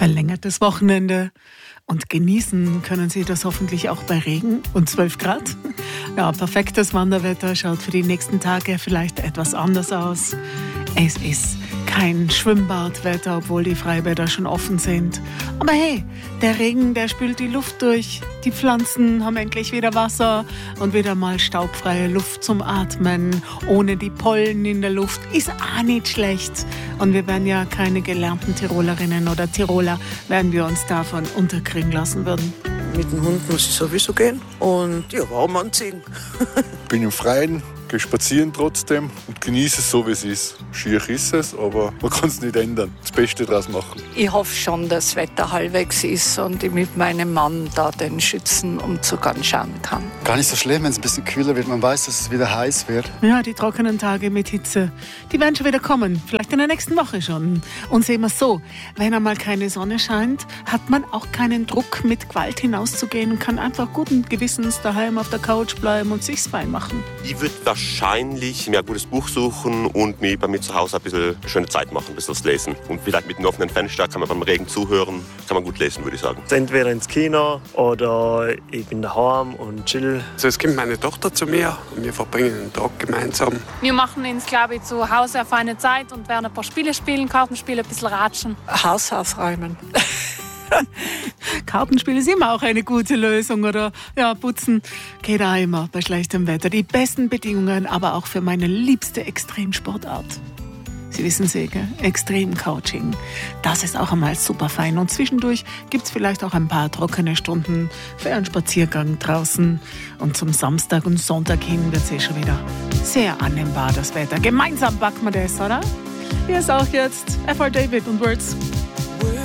verlängertes Wochenende. Und genießen können Sie das hoffentlich auch bei Regen und 12 Grad. Ja, perfektes Wanderwetter schaut für die nächsten Tage vielleicht etwas anders aus. Es ist kein Schwimmbadwetter, obwohl die Freibäder schon offen sind. Aber hey, der Regen, der spült die Luft durch. Die Pflanzen haben endlich wieder Wasser und wieder mal staubfreie Luft zum Atmen. Ohne die Pollen in der Luft ist auch nicht schlecht. Und wir wären ja keine gelernten Tirolerinnen oder Tiroler, wenn wir uns davon unterkriegen lassen würden. Mit dem Hund muss ich sowieso gehen und ja, warm anziehen. Bin im Freien, gehe spazieren trotzdem und genieße es so, wie es ist. Schier ist es, aber man kann es nicht ändern. Das Beste daraus machen. Ich hoffe schon, dass das Wetter halbwegs ist und ich mit meinem Mann da den Schützenumzug anschauen kann. Gar nicht so schlimm, wenn es ein bisschen kühler wird. Man weiß, dass es wieder heiß wird. Ja, die trockenen Tage mit Hitze, die werden schon wieder kommen. Vielleicht in der nächsten Woche schon. Und sehen wir es so, wenn einmal keine Sonne scheint, hat man auch keinen Druck, mit Gewalt hinauszugehen und kann einfach guten Gewissens daheim auf der Couch bleiben und sich's fein machen. Ich würde wahrscheinlich mir ein gutes Buch suchen und mir bei mir zu Hause ein bisschen schöne Zeit machen, ein bisschen was lesen. Und vielleicht mit einem offenen Fenster kann man beim Regen zuhören, kann man gut lesen, würde ich sagen. Entweder ins Kino oder ich bin daheim und chill. Also es kommt meine Tochter zu mir und wir verbringen den Tag gemeinsam. Wir machen uns, glaube ich, zu Hause auf eine Zeit und werden ein paar Spiele spielen, Kartenspiele, ein bisschen ratschen. Haus aufräumen. Kartenspiel ist immer auch eine gute Lösung. Oder ja, putzen geht auch immer bei schlechtem Wetter. Die besten Bedingungen, aber auch für meine liebste Extremsportart. Sie wissen es, Extremcouching. Das ist auch einmal super fein. Und zwischendurch gibt es vielleicht auch ein paar trockene Stunden für einen Spaziergang draußen. Und zum Samstag und Sonntag hin wird es schon wieder sehr annehmbar, das Wetter. Gemeinsam backen wir das, oder? Hier ist auch jetzt FR David und Words.